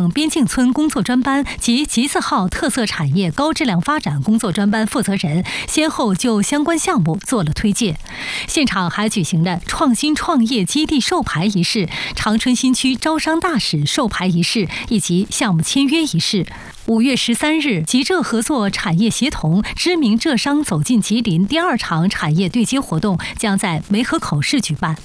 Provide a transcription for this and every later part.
省边境村工作专班及吉字号特色产业高质量发展工作专班负责人先后就相关项目做了推介。现场还举行了创新创业基地授牌仪式、长春新区招商大使授牌仪式以及项目签约仪式。5月13日，吉浙合作产业协同知名浙商走进吉林第2场产业对接活动将在梅河口市举办。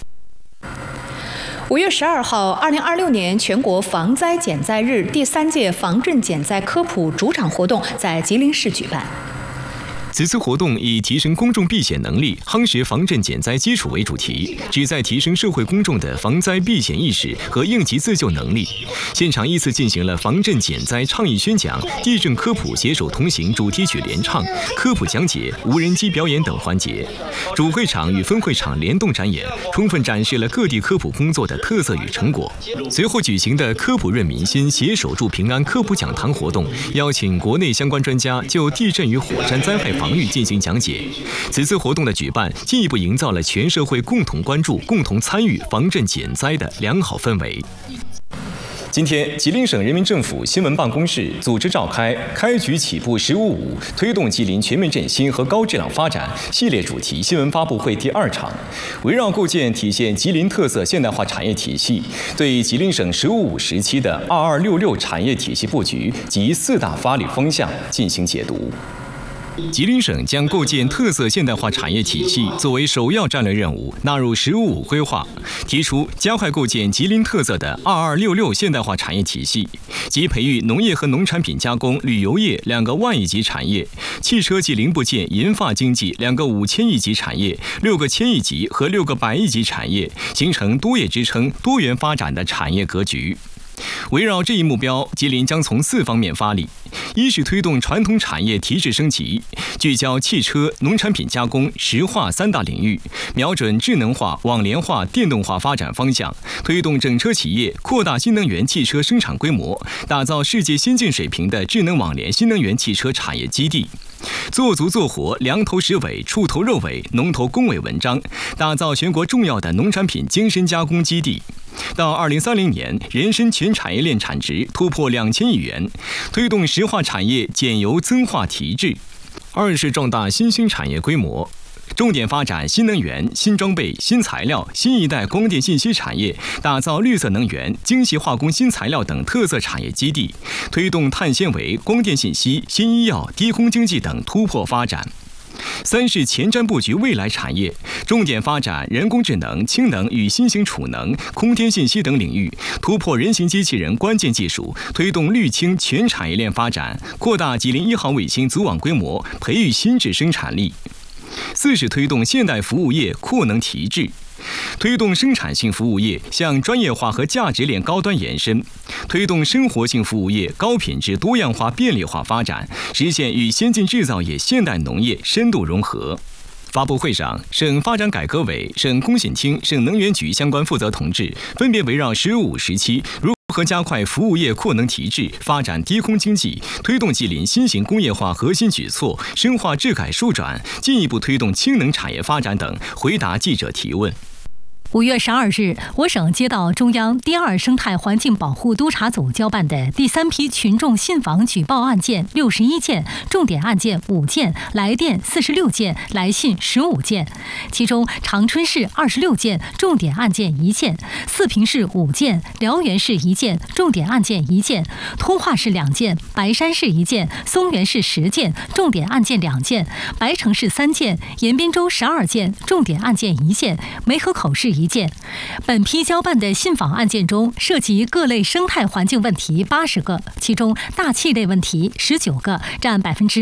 5月12号，2026年全国防灾减灾日第3届防震减灾科普主场活动在吉林市举办。 此次活动以提升公众避险能力、夯实防震减灾基础为主题，旨在提升社会公众的防灾避险意识和应急自救能力。现场依次进行了防震减灾倡议宣讲、地震科普携手同行主题曲联唱、科普讲解、无人机表演等环节。主会场与分会场联动展演，充分展示了各地科普工作的特色与成果。随后举行的科普润民心、携手助平安科普讲堂活动，邀请国内相关专家就地震与火山灾害防御进行讲解。此次活动的举办，进一步营造了全社会共同关注、共同参与防震减灾的良好氛围。今天，吉林省人民政府新闻办公室组织召开“开局起步15.5，推动吉林全面振兴和高质量发展”系列主题新闻发布会第2场，围绕构建体现吉林特色现代化产业体系，对吉林省15.5时期的2266产业体系布局及4大发力方向进行解读。吉林省将构建特色现代化产业体系作为首要战略任务，纳入15.5规划，提出加快构建吉林特色的2266现代化产业体系，即培育农业和农产品加工、旅游业2个万亿级产业，汽车及零部件研发经济2个5000亿级产业、6个1000亿级和6个100亿级产业，形成多业支撑、多元发展的产业格局。围绕这一目标，吉林将从4方面发力：一是推动传统产业提质升级，聚焦汽车、农产品加工、石化3大领域，瞄准智能化、网联化、电动化发展方向，推动整车企业扩大新能源汽车生产规模，打造世界先进水平的智能网联新能源汽车产业基地。做足做活粮头食尾、畜头肉尾、农头工尾文章，打造全国重要的农产品精深加工基地。到2030年，人参全产业链产值突破2000亿元，推动石化产业减油增化提质。二是壮大新兴产业规模，重点发展新能源、新装备、新材料、新一代光电信息产业，打造绿色能源、精细化工新材料等特色产业基地，推动碳纤维、光电信息、新医药、低空经济等突破发展。三是前瞻布局未来产业，重点发展人工智能、氢能与新型储能、空天信息等领域，突破人形机器人关键技术，推动绿氢全产业链发展，扩大吉林1号卫星组网规模，培育新质生产力。四是推动现代服务业扩能提质，推动生产性服务业向专业化和价值链高端延伸，推动生活性服务业高品质多样化便利化发展，实现与先进制造业、现代农业深度融合。发布会上，省发展改革委、省工信厅、省能源局相关负责同志分别围绕15.5时期如何加快服务业扩能提质、发展低空经济，推动吉林新型工业化核心举措，深化治改疏转，进一步推动氢能产业发展等，回答记者提问。 5月12日，我省接到中央第2生态环境保护督察组交办的第3批群众信访举报案件61件，重点案件5件，来电46件，来信15件。其中，长春市26件，重点案件1件；四平市5件，辽源市1件，重点案件1件；通化市2件，白山市1件，松原市10件，重点案件2件；白城市3件，延边州12件，重点案件1件；梅河口市1件。本批交办的信访案件中，涉及各类生态环境问题80个，其中大气类问题19个，占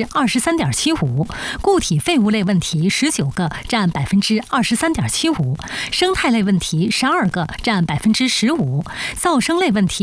23.75%；固体废物类问题19个，占23.75%；生态类问题12个，占15%；噪声类问题